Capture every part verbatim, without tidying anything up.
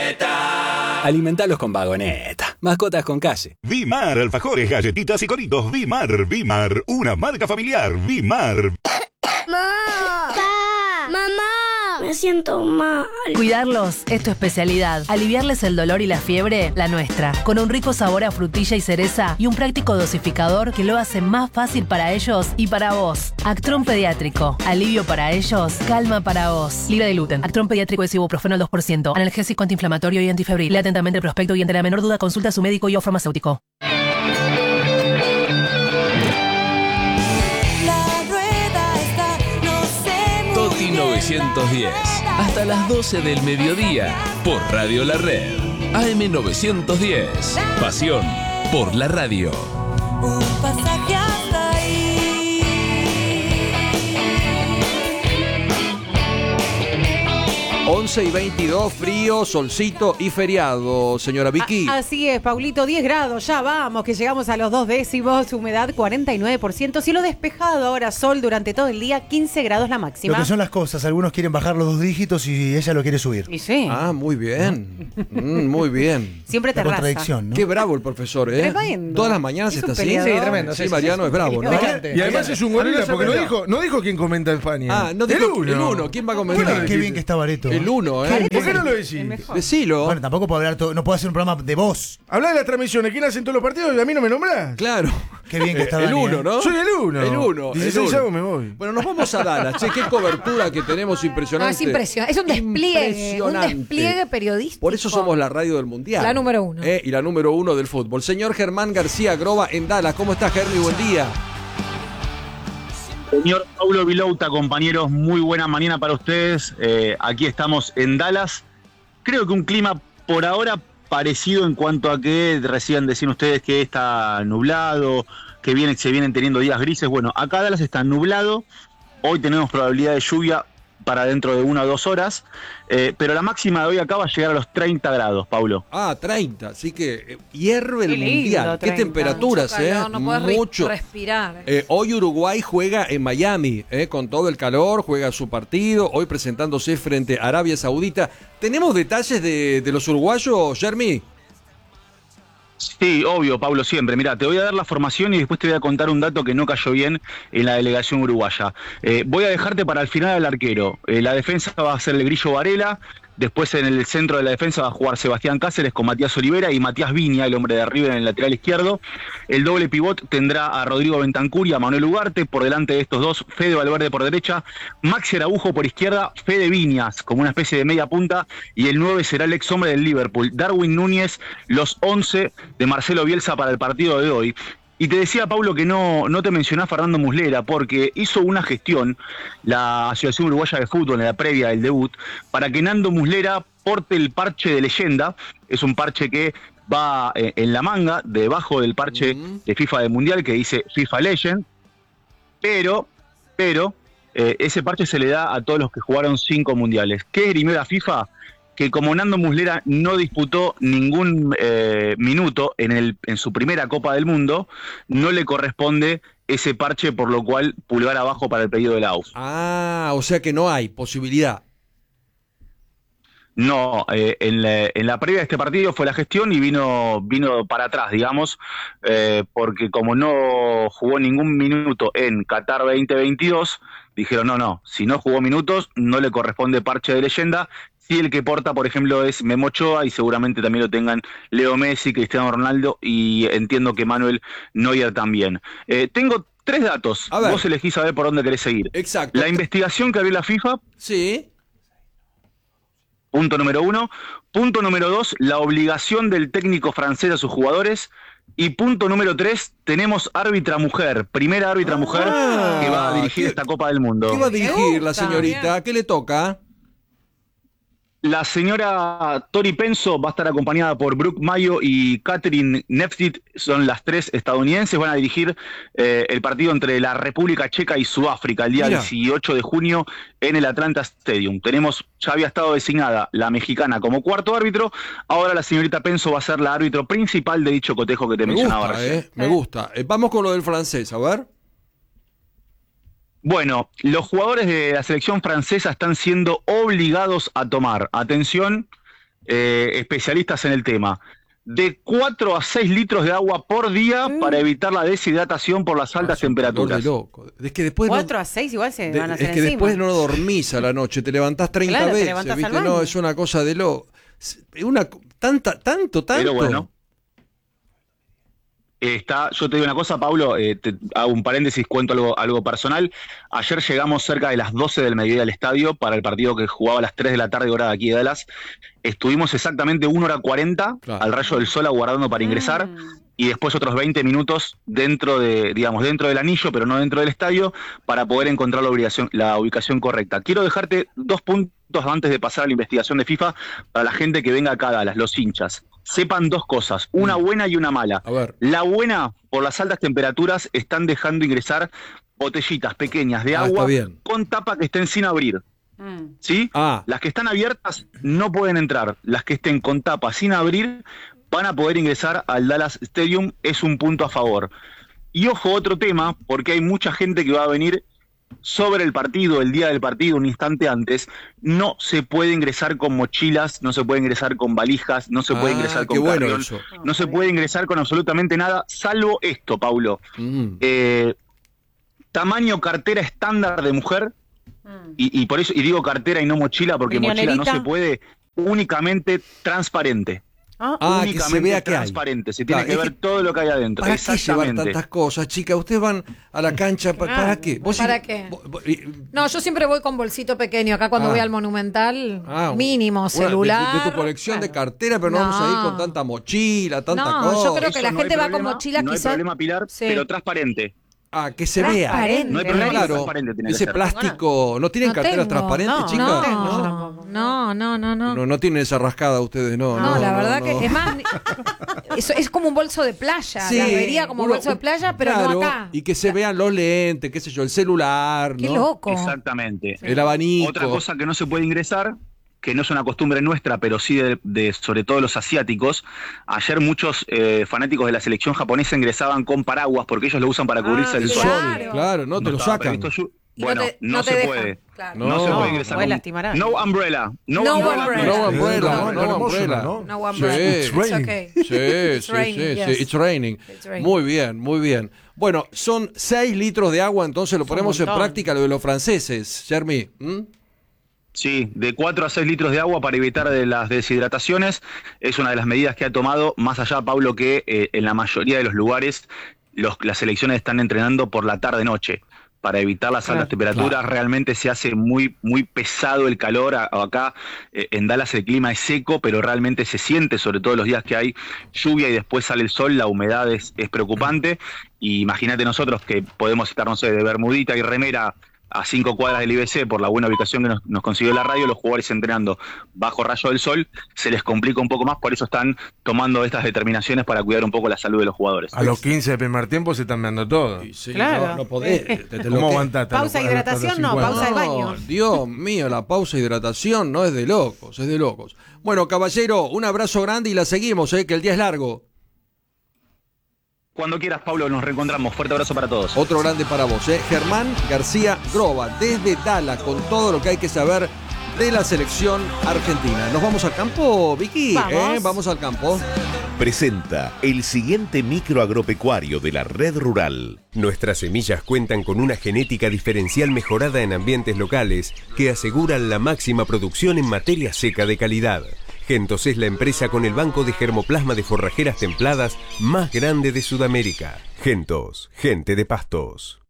Vagoneta. Alimentalos con Vagoneta. Mascotas con calle. Vimar, alfajores, galletitas y coritos. Vimar, Vimar, una marca familiar. Vimar. ¡Mamá! ¡Papá! ¡Mamá! Me siento mal. Cuidarlos es tu especialidad. Aliviarles el dolor y la fiebre, la nuestra. Con un rico sabor a frutilla y cereza y un práctico dosificador que lo hace más fácil para ellos y para vos. Actron Pediátrico. Alivio para ellos, calma para vos. Libre de gluten. Actron Pediátrico es ibuprofeno al dos por ciento. Analgésico, antiinflamatorio y antifebril. Lea atentamente el prospecto y ante la menor duda consulta a su médico y o farmacéutico. Toti novecientos diez. Hasta las doce del mediodía. Por Radio La Red. A M novecientos diez. Pasión por la radio. Un pasaje hasta ahí. once y veintidós, frío, solcito y feriado, señora Vicky. A- así es, Paulito, diez grados, ya vamos, que llegamos a los dos décimos, humedad cuarenta y nueve por ciento, cielo despejado, ahora sol durante todo el día, quince grados la máxima. Lo que son las cosas, algunos quieren bajar los dos dígitos y ella lo quiere subir. Y sí. Ah, muy bien. Mm, muy bien. Siempre te La contradicción, ¿no? Qué bravo el profesor, ¿eh? Tremendo. Todas las mañanas Es está un así. peleador. Sí, tremendo. Sí, sí, sí, Mariano sí. es bravo, ¿no? Y además es un gorila, porque no dijo, no dijo quién comenta en Fania. Ah, no el dijo uno. el uno. ¿Quién va a Qué, comentar? qué bien que está Bareto. El uno, ¿eh? ¿Por qué no lo decís? Decilo. Bueno, tampoco puedo hablar todo, no puedo hacer un programa de voz. Habla de las transmisiones, ¿quién hace en todos los partidos y a mí no me nombrás? Claro. Qué bien que está El Dani, uno, ¿eh? ¿no? Soy el uno. El uno. dieciséis el uno. avos me voy. Bueno, nos vamos a Dallas. Che, qué cobertura que tenemos impresionante. No, es impresionante. Es un despliegue. Un Impresionante. despliegue periodístico. Por eso somos la radio del mundial. La número uno. Eh, y la número uno del fútbol. Señor Germán García Groba en Dallas. ¿Cómo estás, Germi? Buen día. Señor Paulo Vilouta, compañeros, muy buena mañana para ustedes. Eh, aquí estamos en Dallas. Creo que un clima por ahora parecido en cuanto a que recién decían ustedes que está nublado, que viene, se vienen teniendo días grises. Bueno, acá Dallas está nublado. Hoy tenemos probabilidad de lluvia para dentro de una o dos horas, eh, pero la máxima de hoy acá va a llegar a los treinta grados, Paulo. Ah, treinta, así que eh, hierve el Qué lindo, mundial. Qué treinta. temperaturas, Mucho calor, ¿eh? no podés re- Mucho. respirar. Eh, hoy Uruguay juega en Miami, eh, con todo el calor, juega su partido, hoy presentándose frente a Arabia Saudita. ¿Tenemos detalles de, de los uruguayos, Jeremy? Sí, obvio, Pablo, siempre. Mirá, te voy a dar la formación y después te voy a contar un dato que no cayó bien en la delegación uruguaya. Eh, voy a dejarte para el final al arquero. Eh, la defensa va a ser el Grillo Varela. Después en el centro de la defensa va a jugar Sebastián Cáceres con Matías Olivera y Matías Viña, el hombre de River, en el lateral izquierdo. El doble pivot tendrá a Rodrigo Bentancur y a Manuel Ugarte. Por delante de estos dos, Fede Valverde por derecha, Maxi Araujo por izquierda, Fede Viñas como una especie de media punta y el nueve será el ex hombre del Liverpool, Darwin Núñez, los once de Marcelo Bielsa para el partido de hoy. Y te decía, Pablo, que no, no te mencioné a Fernando Muslera porque hizo una gestión la Asociación Uruguaya de Fútbol en la previa del debut para que Nando Muslera porte el parche de leyenda. Es un parche que va eh, en la manga, debajo del parche uh-huh. de FIFA del Mundial que dice FIFA Legend, pero, pero eh, ese parche se le da a todos los que jugaron cinco mundiales. ¿Qué esgrimió la FIFA? Que como Nando Muslera no disputó ningún eh, minuto en, el, en su primera Copa del Mundo, no le corresponde ese parche, por lo cual pulgar abajo para el pedido de la A U F. Ah, o sea que no hay posibilidad. No, eh, en, la, en la previa de este partido fue la gestión y vino, vino para atrás, digamos, eh, porque como no jugó ningún minuto en Qatar veinte veintidós, dijeron no, no, si no jugó minutos no le corresponde parche de leyenda. Sí, el que porta, por ejemplo, es Memo Ochoa y seguramente también lo tengan Leo Messi, Cristiano Ronaldo y entiendo que Manuel Neuer también. Eh, tengo tres datos. Vos elegís a ver por dónde querés seguir. Exacto. La investigación que abrió la FIFA. Sí. Punto número uno. Punto número dos, la obligación del técnico francés a sus jugadores. Y punto número tres, tenemos árbitra mujer, primera árbitra ah, mujer que va a dirigir ¿qué, esta Copa del Mundo. ¿Qué va a dirigir la señorita? ¿Qué le toca? La señora Tori Penso va a estar acompañada por Brooke Mayo y Catherine Neftit, son las tres estadounidenses, van a dirigir eh, el partido entre la República Checa y Sudáfrica el día Mira. dieciocho de junio en el Atlanta Stadium. Tenemos, ya había estado designada la mexicana como cuarto árbitro, ahora la señorita Penso va a ser la árbitro principal de dicho cotejo que te me mencionaba gusta, recién. Eh, me gusta. Eh, vamos con lo del francés, a ver. Bueno, los jugadores de la selección francesa están siendo obligados a tomar, atención, eh, especialistas en el tema. De cuatro a seis litros de agua por día mm. para evitar la deshidratación por las altas ah, temperaturas. De loco. Es que después cuatro a seis igual se de, van a hacer Es que encima. Después no dormís a la noche, te levantás treinta claro, veces, te levantás ¿viste? Al baño. No, es una cosa de lo... Una, tanta, tanto, tanto... Pero bueno. Está, yo te digo una cosa, Pablo, eh, te hago un paréntesis, cuento algo, algo personal. Ayer llegamos cerca de las doce del mediodía al estadio para el partido que jugaba a las tres de la tarde, hora de aquí de Dallas. Estuvimos exactamente una hora cuarenta claro. al rayo del sol aguardando para ingresar mm. y después otros veinte minutos dentro de, digamos, dentro del anillo, pero no dentro del estadio, para poder encontrar la ubicación, la ubicación correcta. Quiero dejarte dos puntos antes de pasar a la investigación de FIFA para la gente que venga acá a Dallas, los hinchas. Sepan dos cosas, una buena y una mala. A ver. La buena, por las altas temperaturas, están dejando ingresar botellitas pequeñas de ah, agua con tapa que estén sin abrir. Mm. ¿Sí? Ah. Las que están abiertas no pueden entrar. Las que estén con tapa sin abrir van a poder ingresar al Dallas Stadium. Es un punto a favor. Y ojo, otro tema, porque hay mucha gente que va a venir sobre el partido, el día del partido, un instante antes. No se puede ingresar con mochilas, no se puede ingresar con valijas, no se puede ah, ingresar con bueno carrión, eso. no se puede ingresar con absolutamente nada, salvo esto, Paulo. Mm. Eh, tamaño cartera estándar de mujer, mm. y, y por eso, y digo cartera y no mochila, porque mochila no se puede, únicamente transparente. Ah, ah que se vea que transparente, hay. se tiene claro, que ver que, todo lo que hay adentro. ¿Para qué llevar tantas cosas, chicas? Ustedes van a la cancha, ¿para, ah, ¿para qué? ¿Vos ¿Para si, qué? Vos, vos, no, yo siempre voy con bolsito pequeño. Acá cuando ah, voy al Monumental, ah, mínimo, bueno, celular. De, de tu colección claro. de cartera, pero no, no vamos a ir con tanta mochila, tanta no, cosa. No, yo creo que Eso la no gente va problema, con mochila no quizás. No hay problema, Pilar, sí. pero transparente. Ah, que se vea. No hay problema, claro. transparente tiene Ese que ser. plástico, ¿no tienen no carteras tengo, transparentes, no, chicas? No, no, no, no, no. No, no tienen esa rascada ustedes, no. No, no la no, verdad no. que es más, es, es como un bolso de playa, sí, la vería como uno, bolso de playa, pero claro, no acá. Y que se vean los lentes, qué sé yo, el celular, Qué ¿no? loco. Exactamente. El abanico. Otra cosa que no se puede ingresar, que no es una costumbre nuestra, pero sí de, de sobre todo los asiáticos. Ayer muchos eh, fanáticos de la selección japonesa ingresaban con paraguas porque ellos lo usan para cubrirse ah, del claro. sol. Claro, no te no lo sacan. Previsto, y bueno, no, te, no, no se dejan. puede. Claro. No, no se puede ingresar. Con, no umbrella. No, no umbrella. umbrella. No umbrella. No, No umbrella. ¿no? No umbrella. Sí. It's raining. Okay. Sí, It's sí, raining, sí, yes. sí. It's raining. It's raining. Muy bien, muy bien. Bueno, son seis litros de agua, entonces lo ponemos en práctica lo de los franceses, Jeremy. ¿Mm? Sí, de cuatro a seis litros de agua para evitar de las deshidrataciones. Es una de las medidas que ha tomado, más allá, Pablo, que eh, en la mayoría de los lugares los, las selecciones están entrenando por la tarde-noche. Para evitar las altas claro, temperaturas, claro. realmente se hace muy muy pesado el calor. A, acá eh, en Dallas el clima es seco, pero realmente se siente, sobre todo los días que hay lluvia y después sale el sol, la humedad es, es preocupante. Y imagínate nosotros que podemos estar, no sé, de bermudita y remera a cinco cuadras del I B C por la buena ubicación que nos, nos consiguió la radio, los jugadores entrenando bajo rayo del sol, se les complica un poco más, por eso están tomando estas determinaciones para cuidar un poco la salud de los jugadores. A los quince del primer tiempo se están meando todo. Sí, claro. No, no podés. Te, te ¿Cómo aguantaste? Pausa hidratación, no, pausa de baño. No, Dios mío, la pausa hidratación no es de locos, es de locos. Bueno, caballero, un abrazo grande y la seguimos, eh, que el día es largo. Cuando quieras, Pablo, nos reencontramos. Fuerte abrazo para todos. Otro grande para vos, ¿eh? Germán García Groba, desde Dallas, con todo lo que hay que saber de la selección argentina. ¿Nos vamos al campo, Vicky? Vamos, ¿Eh? Vamos al campo. Presenta el siguiente micro agropecuario de la Red Rural. Nuestras semillas cuentan con una genética diferencial mejorada en ambientes locales que aseguran la máxima producción en materia seca de calidad. Gentos es la empresa con el banco de germoplasma de forrajeras templadas más grande de Sudamérica. Gentos, gente de pastos.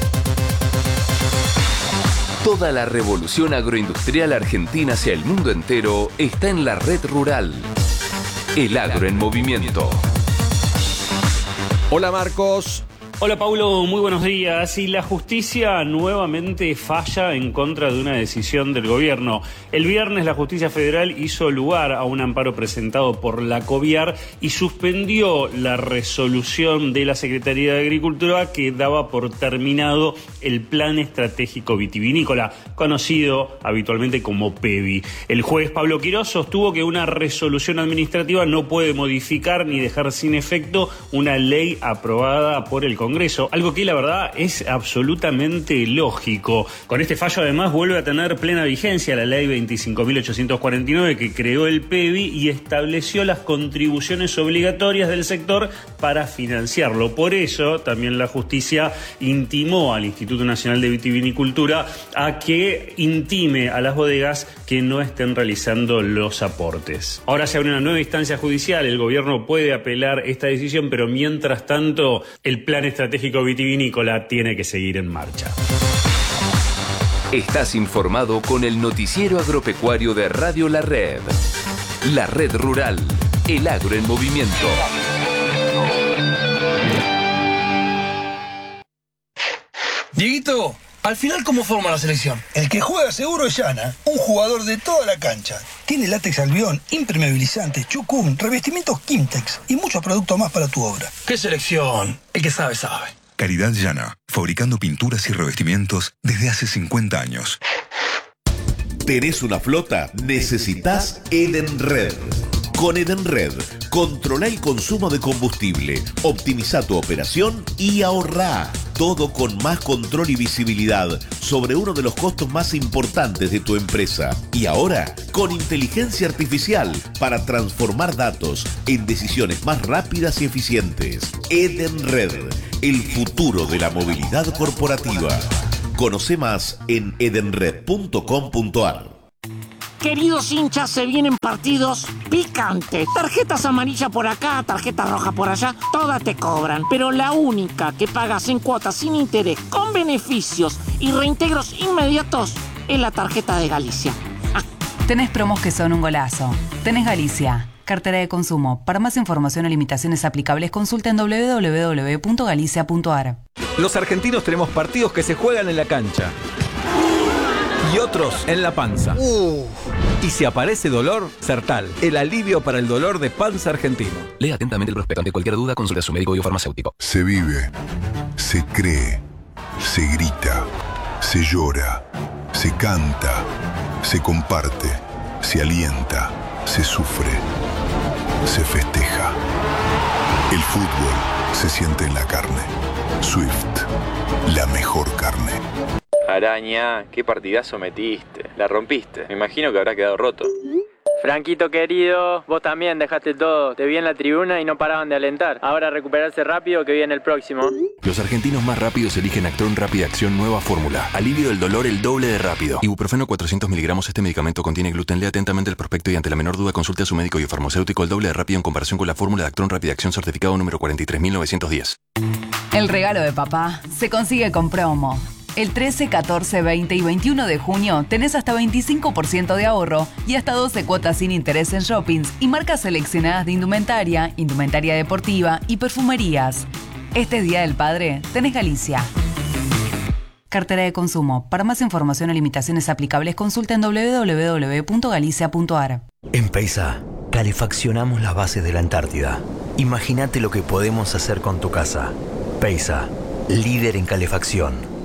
Toda la revolución agroindustrial argentina hacia el mundo entero está en la Red Rural. El agro en movimiento. Hola, Marcos. Hola Paulo, muy buenos días. Y la justicia nuevamente falla en contra de una decisión del gobierno. El viernes la justicia federal hizo lugar a un amparo presentado por la COVIAR y suspendió la resolución de la Secretaría de Agricultura que daba por terminado el Plan Estratégico Vitivinícola, conocido habitualmente como PEVI. El juez Pablo Quirós sostuvo que una resolución administrativa no puede modificar ni dejar sin efecto una ley aprobada por el Congreso Congreso, algo que la verdad es absolutamente lógico. Con este fallo además vuelve a tener plena vigencia la ley veinticinco mil ochocientos cuarenta y nueve que creó el P E V I y estableció las contribuciones obligatorias del sector para financiarlo. Por eso también la justicia intimó al Instituto Nacional de Vitivinicultura a que intime a las bodegas que no estén realizando los aportes. Ahora se abre una nueva instancia judicial, el gobierno puede apelar esta decisión, pero mientras tanto el plan estratégico vitivinícola tiene que seguir en marcha. Estás informado con el noticiero agropecuario de Radio La Red. La Red Rural, el agro en movimiento. Dieguito, al final, ¿cómo forma la selección? El que juega seguro es Yana, un jugador de toda la cancha. Tiene látex albión, impermeabilizantes, chucún, revestimientos Kimtex y muchos productos más para tu obra. ¿Qué selección? El que sabe, sabe. Caridad Llana, fabricando pinturas y revestimientos desde hace cincuenta años. ¿Tenés una flota? Necesitas Edenred. Con Edenred, controla el consumo de combustible, optimiza tu operación y ahorrá. Todo con más control y visibilidad sobre uno de los costos más importantes de tu empresa. Y ahora, con inteligencia artificial para transformar datos en decisiones más rápidas y eficientes. Edenred, el futuro de la movilidad corporativa. Conoce más en edenred punto com punto ar. Queridos hinchas, se vienen partidos picantes. Tarjetas amarillas por acá, tarjetas rojas por allá, todas te cobran. Pero la única que pagas en cuotas sin interés, con beneficios y reintegros inmediatos, es la tarjeta de Galicia. Ah. Tenés promos que son un golazo. Tenés Galicia. Cartera de consumo. Para más información o limitaciones aplicables, consulta en doble u doble u doble u punto galicia punto ar. Los argentinos tenemos partidos que se juegan en la cancha. Y otros en la panza. Uh. Y si aparece dolor, Sertal, el alivio para el dolor de panza argentino. Lea atentamente el prospecto. Ante cualquier duda, consulte a su médico biofarmacéutico. Se vive, se cree, se grita, se llora, se canta, se comparte, se alienta, se sufre, se festeja. El fútbol se siente en la carne. Swift, la mejor carne. Araña, qué partidazo metiste. La rompiste. Me imagino que habrá quedado roto. Franquito querido, vos también dejaste todo. Te vi en la tribuna y no paraban de alentar. Ahora recuperarse rápido que viene el próximo. Los argentinos más rápidos eligen Actron Rápida Acción Nueva Fórmula. Alivio del dolor el doble de rápido. Ibuprofeno cuatrocientos miligramos. Este medicamento contiene gluten. Lea atentamente el prospecto y ante la menor duda consulte a su médico biofarmacéutico. El doble de rápido en comparación con la fórmula de Actron Rápida Acción certificado número cuarenta y tres mil novecientos diez. El regalo de papá se consigue con promo. El trece, catorce, veinte y veintiuno de junio tenés hasta veinticinco por ciento de ahorro y hasta doce cuotas sin interés en shoppings y marcas seleccionadas de indumentaria, indumentaria deportiva y perfumerías. Este Día del Padre tenés Galicia. Cartera de consumo. Para más información o limitaciones aplicables, consulta en doble u doble u doble u punto galicia punto ar. En Peisa, calefaccionamos las bases de la Antártida. Imagínate lo que podemos hacer con tu casa. Peisa, líder en calefacción.